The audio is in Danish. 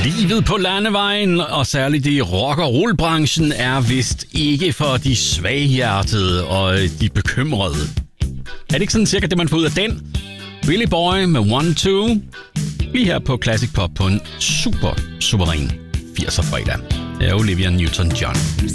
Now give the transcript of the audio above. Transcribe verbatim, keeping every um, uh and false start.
Livet på landevejen, og særligt i rock- og rollbranchen, er vist ikke for de svaghjertede og de bekymrede. Er det ikke sådan cirka det, man får ud af den? Billy Boy med one two. Lige her på Classic Pop på en super suveræn firser fredag. Det er Olivia Newton-John.